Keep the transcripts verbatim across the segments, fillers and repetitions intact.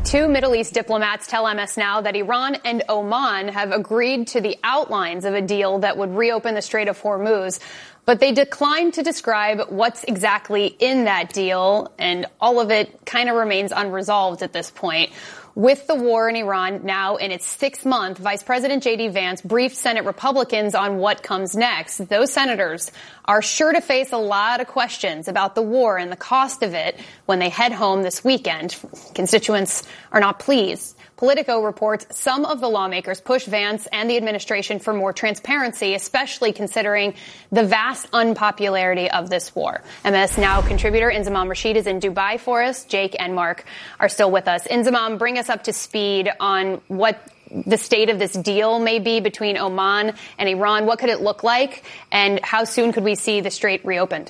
Two Middle East diplomats tell M S Now that Iran and Oman have agreed to the outlines of a deal that would reopen the Strait of Hormuz. But they declined to describe what's exactly in that deal, and all of it kind of remains unresolved at this point. With the war in Iran now in its sixth month, Vice President J D. Vance briefed Senate Republicans on what comes next. Those senators are sure to face a lot of questions about the war and the cost of it when they head home this weekend. Constituents are not pleased. Politico reports some of the lawmakers push Vance and the administration for more transparency, especially considering the vast unpopularity of this war. M S Now contributor Inzamam Rashid is in Dubai for us. Jake and Mark are still with us. Inzamam, bring us up to speed on what the state of this deal may be between Oman and Iran. What could it look like, and how soon could we see the strait reopened?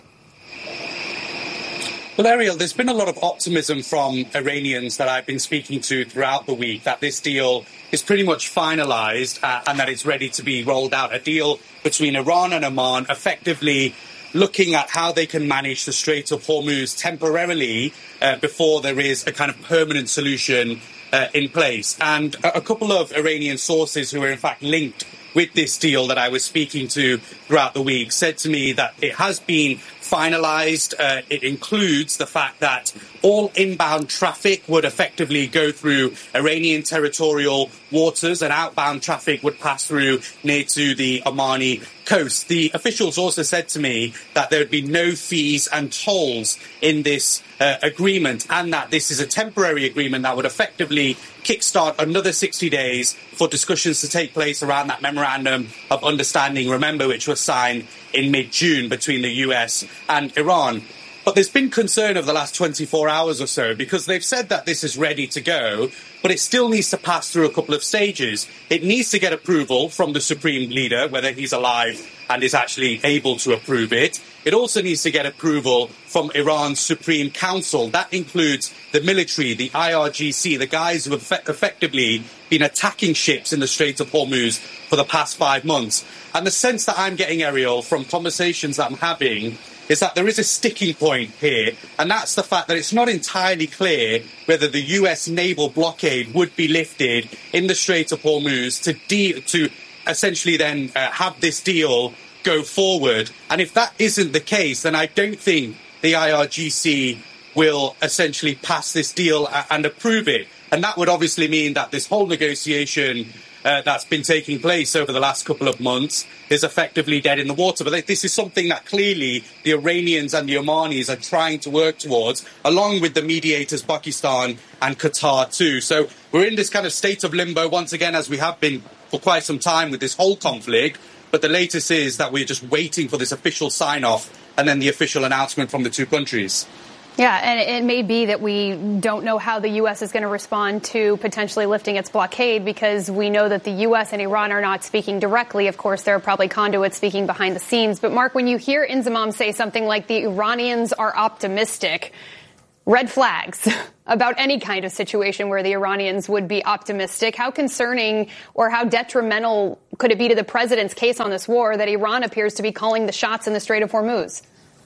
Well, Ariel, there's been a lot of optimism from Iranians that I've been speaking to throughout the week that this deal is pretty much finalized uh, and that it's ready to be rolled out. A deal between Iran and Oman, effectively looking at how they can manage the Strait of Hormuz temporarily uh, before there is a kind of permanent solution uh, in place. And a, a couple of Iranian sources who are in fact linked with this deal that I was speaking to throughout the week said to me that it has been finalized. Uh, it includes the fact that all inbound traffic would effectively go through Iranian territorial waters and outbound traffic would pass through near to the Omani coast. The officials also said to me that there would be no fees and tolls in this uh, agreement, and that this is a temporary agreement that would effectively kickstart another sixty days for discussions to take place around that memorandum of understanding, remember, which was signed in mid-June between the U S and Iran. But there's been concern over the last twenty-four hours or so because they've said that this is ready to go, but it still needs to pass through a couple of stages. It needs to get approval from the Supreme Leader, whether he's alive and is actually able to approve it. It also needs to get approval from Iran's Supreme Council. That includes the military, the I R G C, the guys who have effect- effectively been attacking ships in the Strait of Hormuz for the past five months. And the sense that I'm getting, Ariel, from conversations that I'm having is that there is a sticking point here, and that's the fact that it's not entirely clear whether the U S naval blockade would be lifted in the Strait of Hormuz to de- to essentially then uh, have this deal go forward. And if that isn't the case, then I don't think the I R G C will essentially pass this deal a- and approve it. And that would obviously mean that this whole negotiation Uh, that's been taking place over the last couple of months is effectively dead in the water. But this is something that clearly the Iranians and the Omanis are trying to work towards, along with the mediators, Pakistan and Qatar too. So we're in this kind of state of limbo once again, as we have been for quite some time with this whole conflict. But the latest is that we're just waiting for this official sign-off and then the official announcement from the two countries. Yeah, and it may be that we don't know how the U S is going to respond to potentially lifting its blockade, because we know that the U S and Iran are not speaking directly. Of course, there are probably conduits speaking behind the scenes. But, Mark, when you hear Inzamam say something like the Iranians are optimistic, red flags about any kind of situation where the Iranians would be optimistic. How concerning or how detrimental could it be to the president's case on this war that Iran appears to be calling the shots in the Strait of Hormuz?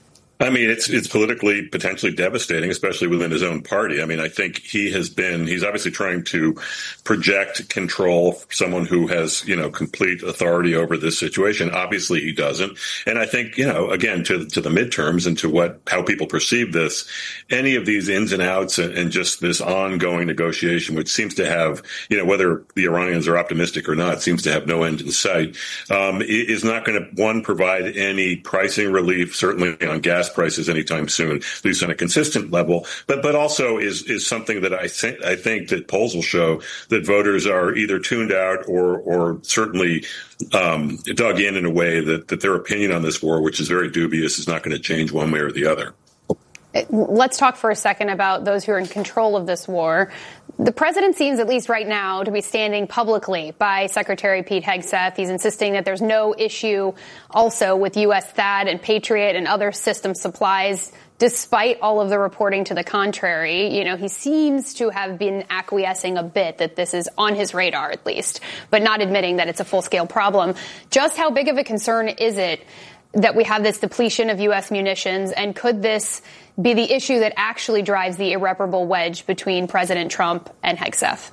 I mean, it's it's politically potentially devastating, especially within his own party. I mean, I think he has been, he's obviously trying to project control for someone who has, you know, complete authority over this situation. Obviously he doesn't. And I think, you know, again, to to the midterms and to what, how people perceive this, any of these ins and outs and, and just this ongoing negotiation, which seems to have, you know, whether the Iranians are optimistic or not, seems to have no end in sight, um, is not going to, one, provide any pricing relief, certainly on gas prices anytime soon, at least on a consistent level, but but also is is something that I think I think that polls will show that voters are either tuned out or or certainly um, dug in in a way that that their opinion on this war, which is very dubious, is not going to change one way or the other. Let's talk for a second about those who are in control of this war. The president seems, at least right now, to be standing publicly by Secretary Pete Hegseth. He's insisting that there's no issue also with U S THAAD and Patriot and other system supplies, despite all of the reporting to the contrary. You know, he seems to have been acquiescing a bit that this is on his radar, at least, but not admitting that it's a full-scale problem. Just how big of a concern is it that we have this depletion of U S munitions? And could this be the issue that actually drives the irreparable wedge between President Trump and Hegseth?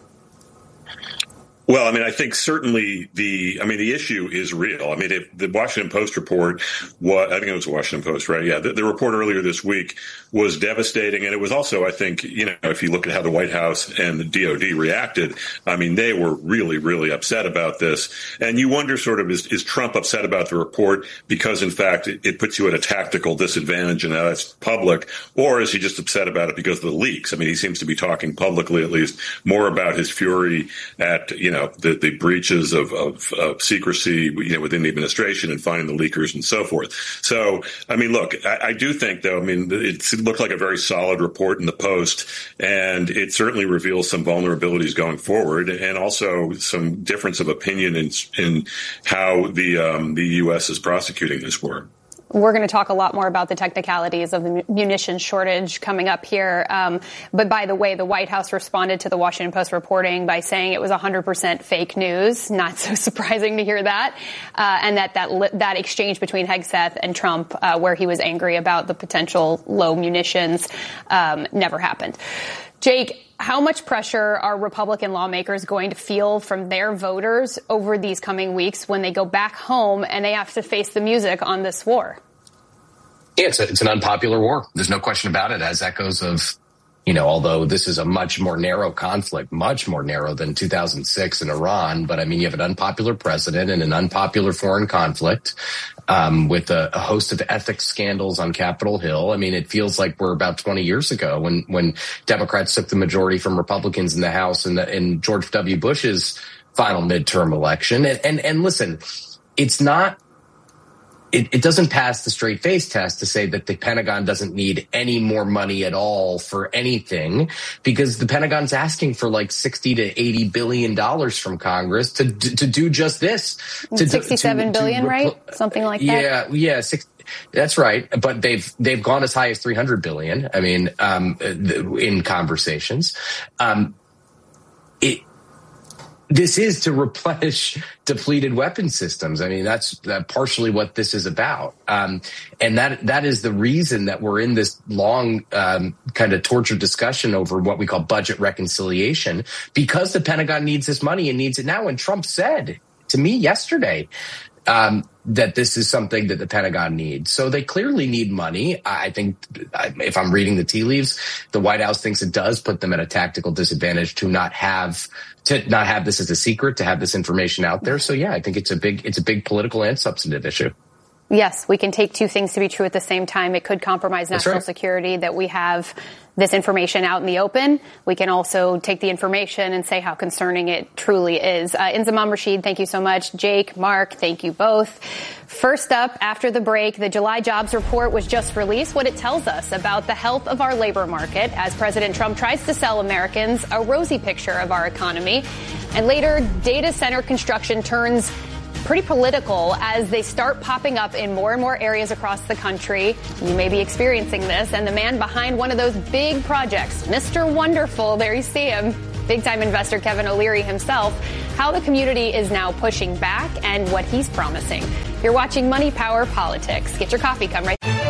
Well, I mean, I think certainly the, I mean, the issue is real. I mean, if the Washington Post report, what I think it was the Washington Post, right? Yeah. The, the report earlier this week was devastating. And it was also, I think, you know, if you look at how the White House and the D O D reacted, I mean, they were really, really upset about this. And you wonder sort of, is, is Trump upset about the report because, in fact, it, it puts you at a tactical disadvantage and now it's public? Or is he just upset about it because of the leaks? I mean, he seems to be talking publicly, at least, more about his fury at, you know, the, the breaches of, of, of secrecy, you know, within the administration and finding the leakers and so forth. So, I mean, look, I, I do think, though, I mean, it looked like a very solid report in the Post, and it certainly reveals some vulnerabilities going forward and also some difference of opinion in, in how the, um, the U S is prosecuting this war. We're going to talk a lot more about the technicalities of the munitions shortage coming up here. Um, but by the way, the White House responded to the Washington Post reporting by saying it was one hundred percent fake news. Not so surprising to hear that. Uh, and that that that exchange between Hegseth and Trump, uh, where he was angry about the potential low munitions, um, never happened. Jake, how much pressure are Republican lawmakers going to feel from their voters over these coming weeks when they go back home and they have to face the music on this war? Yeah, it's, a, it's an unpopular war. There's no question about it, as echoes of, you know, although this is a much more narrow conflict, much more narrow than two thousand six in Iran. But I mean, you have an unpopular president and an unpopular foreign conflict um, with a, a host of ethics scandals on Capitol Hill. I mean, it feels like we're about twenty years ago when when Democrats took the majority from Republicans in the House in, the, in George W. Bush's final midterm election. And, and, and listen, it's not. It, it doesn't pass the straight face test to say that the Pentagon doesn't need any more money at all for anything, because the Pentagon's asking for like sixty to eighty billion dollars from Congress to to do just this. To, sixty-seven to, billion, to, right? Something like that. Yeah, yeah, six, that's right. But they've they've gone as high as three hundred billion. I mean, um, in conversations, um, it. This is to replenish depleted weapon systems. I mean, that's that partially what this is about. Um, and that that is the reason that we're in this long um, kind of tortured discussion over what we call budget reconciliation, because the Pentagon needs this money and needs it now. And Trump said to me yesterday um, that this is something that the Pentagon needs. So they clearly need money. I think if I'm reading the tea leaves, the White House thinks it does put them at a tactical disadvantage to not have to not have this as a secret, to have this information out there. So, yeah, I think it's a big it's a big political and substantive issue. Yes, we can take two things to be true at the same time. It could compromise national right. security that we have this information out in the open. We can also take the information and say how concerning it truly is. Uh, Inzamam Rashid, thank you so much. Jake, Mark, thank you both. First up, after the break, the July jobs report was just released. What it tells us about the health of our labor market as President Trump tries to sell Americans a rosy picture of our economy. And later, data center construction turns pretty political as they start popping up in more and more areas across the country. You may be experiencing this. And the man behind one of those big projects, Mister Wonderful, there you see him, big-time investor Kevin O'Leary himself, how the community is now pushing back and what he's promising. You're watching Money Power Politics. Get your coffee. Come right